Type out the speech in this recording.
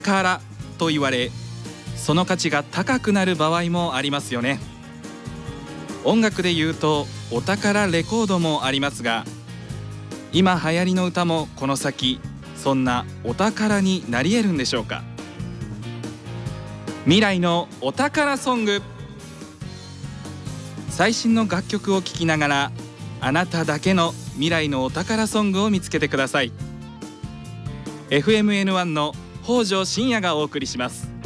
宝と言われ、その価値が高くなる場合もありますよね。音楽で言うとお宝レコードもありますが、今流行りの歌もこの先そんなお宝になり得るんでしょうか。未来のお宝ソング。最新の楽曲を聴きながら、あなただけの未来のお宝ソングを見つけてください。 FMN1 の北條真也がお送りします。